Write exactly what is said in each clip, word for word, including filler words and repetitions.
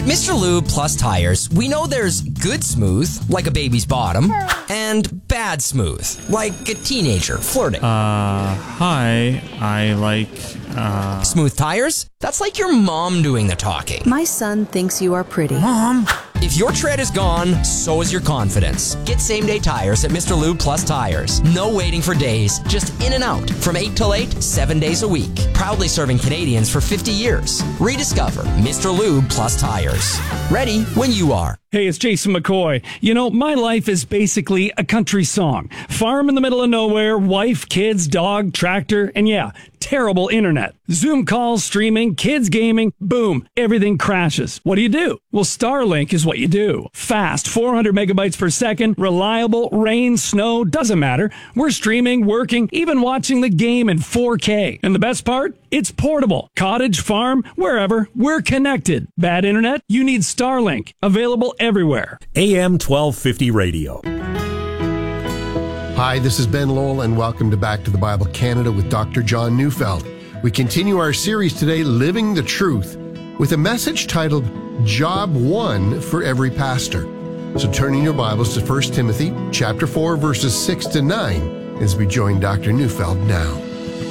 Mister Lube Plus Tires, we know there's good smooth, like a baby's bottom, and bad smooth, like a teenager flirting. Uh, hi, I like, uh... Smooth tires? That's like your mom doing the talking. My son thinks you are pretty. Mom! If your tread is gone, so is your confidence. Get same-day tires at Mister Lube Plus Tires. No waiting for days, just in and out. From eight till eight, seven days a week. Proudly serving Canadians for fifty years. Rediscover Mister Lube Plus Tires. Ready when you are. Hey, it's Jason McCoy. You know, my life is basically a country song. Farm in the middle of nowhere, wife, kids, dog, tractor, and yeah, terrible internet. Zoom calls, streaming, kids gaming, boom, everything crashes. What do you do? Well, Starlink is what you do. Fast, four hundred megabytes per second, reliable, rain, snow, doesn't matter. We're streaming, working, even watching the game in four K. And the best part? It's portable. Cottage, farm, wherever, we're connected. Bad internet? You need Starlink. Available everywhere. A M twelve fifty Radio. Hi, this is Ben Lowell, and welcome to Back to the Bible Canada with Doctor John Neufeld. We continue our series today, Living the Truth, with a message titled, Job One for Every Pastor. So turn in your Bibles to First Timothy chapter four, verses six to nine, as we join Doctor Neufeld now.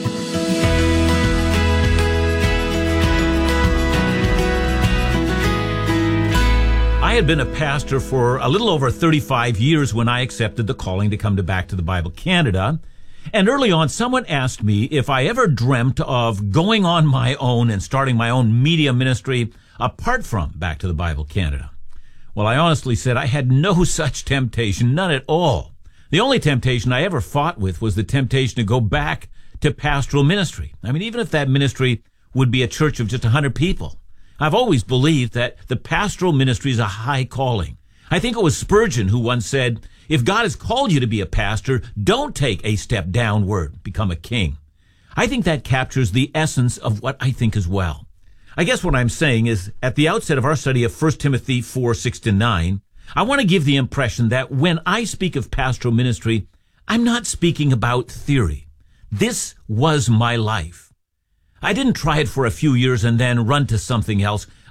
I had been a pastor for a little over thirty-five years when I accepted the calling to come to Back to the Bible Canada. And early on, someone asked me if I ever dreamt of going on my own and starting my own media ministry apart from Back to the Bible Canada. Well, I honestly said I had no such temptation, none at all. The only temptation I ever fought with was the temptation to go back to pastoral ministry. I mean, even if that ministry would be a church of just one hundred people. I've always believed that the pastoral ministry is a high calling. I think it was Spurgeon who once said, if God has called you to be a pastor, don't take a step downward, become a king. I think that captures the essence of what I think as well. I guess what I'm saying is, at the outset of our study of First Timothy four, six to nine, I want to give the impression that when I speak of pastoral ministry, I'm not speaking about theory. This was my life. I didn't try it for a few years and then run to something else.